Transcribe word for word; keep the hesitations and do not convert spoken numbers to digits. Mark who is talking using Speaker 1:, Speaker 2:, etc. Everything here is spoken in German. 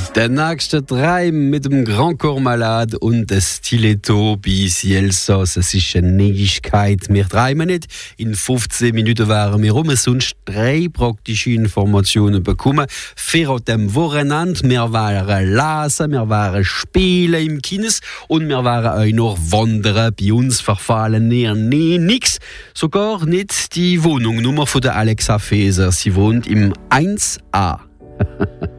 Speaker 1: Der nächste drei mit dem Grand Corps Malade und das Stiletto bis Elsass. Es ist eine Neuigkeit. Wir treiben nicht. In fünfzehn Minuten waren wir rum. Sonst drei praktische Informationen bekommen. Für dem Wochenende. Wir waren lesen, wir waren spielen im Kines und wir waren auch noch wandern. Bei uns verfallen näher nie nix. Sogar nicht die Wohnungnummer von der Alexa Feser. Sie wohnt im eins a.